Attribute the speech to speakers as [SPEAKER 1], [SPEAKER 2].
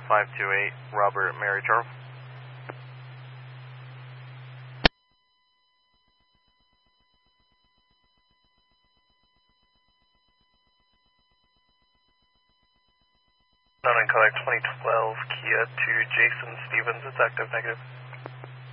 [SPEAKER 1] 528, Robert Mary Charles. Known in code 2012, Kia to Jason Stevens, it's active negative.